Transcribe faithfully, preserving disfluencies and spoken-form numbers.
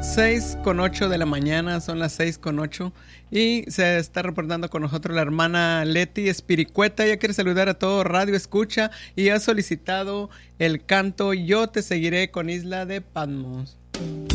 seis con ocho de la mañana, son las seis con ocho y se está reportando con nosotros la hermana Leti Espiricueta. Ella quiere saludar a todo Radio Escucha y ha solicitado el canto Yo te seguiré con Isla de Patmos.